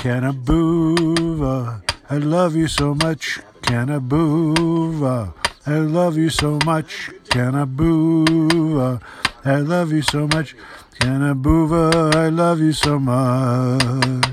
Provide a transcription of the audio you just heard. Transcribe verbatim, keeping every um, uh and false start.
Canabuva, I love you so much. Canabuva, I love you so much. Canabuva, I love you so much. Canabuva, I love you so much.